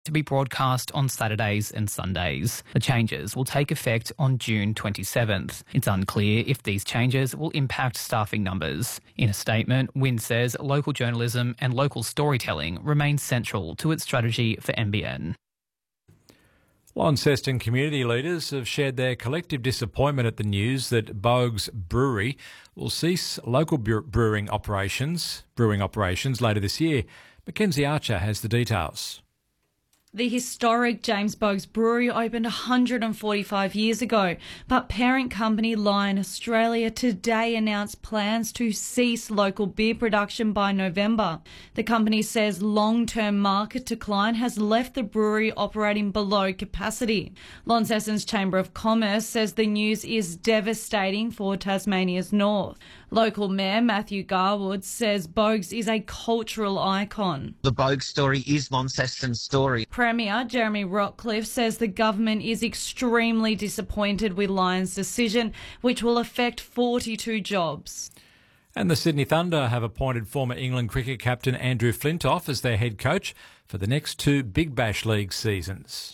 to be broadcast on Saturdays and Sundays. The changes will take effect on June 27th. It's unclear if these changes will impact staffing numbers. In a statement, WIN says local journalism and local storytelling remain central to its strategy for NBN. Launceston community leaders have shared their collective disappointment at the news that Boag's Brewery will cease local brewing operations later this year. Mackenzie Archer has the details. The historic James Boag's Brewery opened 145 years ago, but parent company Lion Australia today announced plans to cease local beer production by November. The company says long-term market decline has left the brewery operating below capacity. Launceston's Chamber of Commerce says the news is devastating for Tasmania's north. Local Mayor Matthew Garwood says Boag's is a cultural icon. The Boag's story is Launceston's story. Premier Jeremy Rockcliffe says the government is extremely disappointed with Lion's decision, which will affect 42 jobs. And the Sydney Thunder have appointed former England cricket captain Andrew Flintoff as their head coach for the next 2 Big Bash League seasons.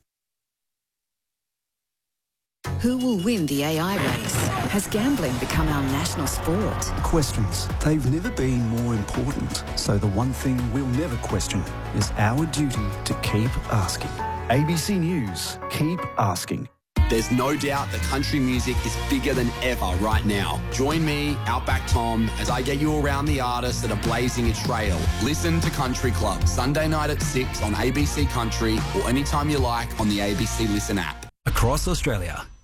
Who will win the AI race? Has gambling become our national sport? Questions. They've never been more important. So the one thing we'll never question is our duty to keep asking. ABC News. Keep asking. There's no doubt that country music is bigger than ever right now. Join me, Outback Tom, as I get you around the artists that are blazing a trail. Listen to Country Club, Sunday night at 6 on ABC Country or anytime you like on the ABC Listen app. Across Australia,